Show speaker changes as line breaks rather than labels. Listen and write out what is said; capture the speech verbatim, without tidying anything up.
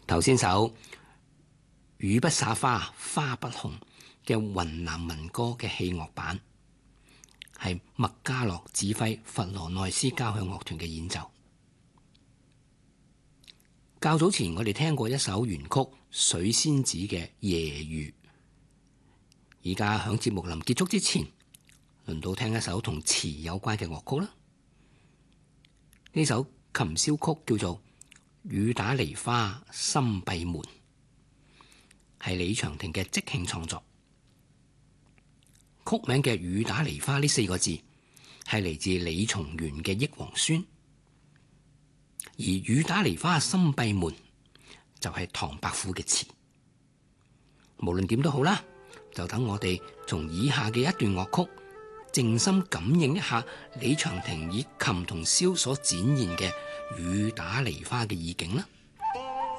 頭先首雨不灑花，花不紅嘅雲南民歌嘅器樂版，係麥嘉樂指揮佛羅內斯交響樂團嘅演奏。較早前我哋聽過一首原曲《水仙子》嘅夜雨，而家響節目臨結束之前，輪到聽一首同詞有關嘅樂曲啦。呢首琴簫曲叫做《雨打梨花心閉門》，係李長廷嘅即興創作。曲名嘅雨打梨花呢四個字係嚟自李松元嘅《憶王孫》，而雨打梨花心閉門就係唐伯虎嘅詞。無論點都好啦，就等我哋從以下嘅一段樂曲靜心感應一下李長廷以琴同簫所展現嘅雨打梨花嘅意境啦。